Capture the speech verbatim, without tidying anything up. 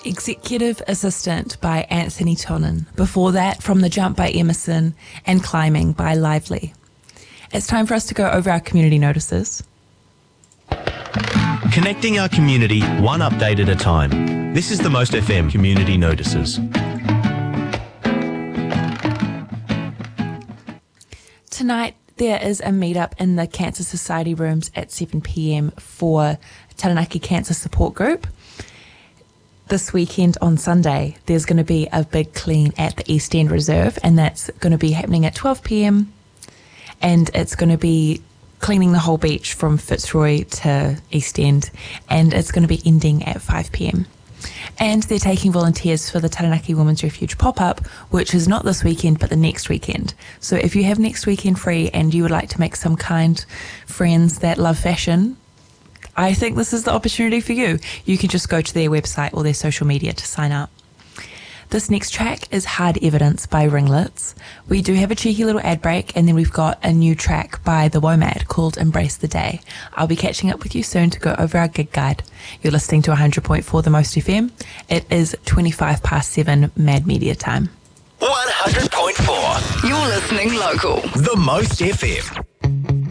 Executive Assistant by Anthony Tonin. Before that, From the Jump by Emerson and Climbing by Lively. It's time for us to go over our community notices. Connecting our community one update at a time. This is the Most F M Community Notices. Tonight, there is a meetup in the Cancer Society rooms at seven p m for Taranaki Cancer Support Group. This weekend on Sunday, there's going to be a big clean at the East End Reserve, and that's going to be happening at twelve p m and it's going to be cleaning the whole beach from Fitzroy to East End, and it's going to be ending at five p m And they're taking volunteers for the Taranaki Women's Refuge pop-up, which is not this weekend but the next weekend. So if you have next weekend free and you would like to make some kind friends that love fashion, I think this is the opportunity for you. You can just go to their website or their social media to sign up. This next track is Hard Evidence by Ringlets. We do have a cheeky little ad break, and then we've got a new track by The WOMAD called Embrace the Day. I'll be catching up with you soon to go over our gig guide. You're listening to one hundred point four The Most F M. It is twenty-five past seven Mad Media time. one hundred point four. You're listening local. The Most F M.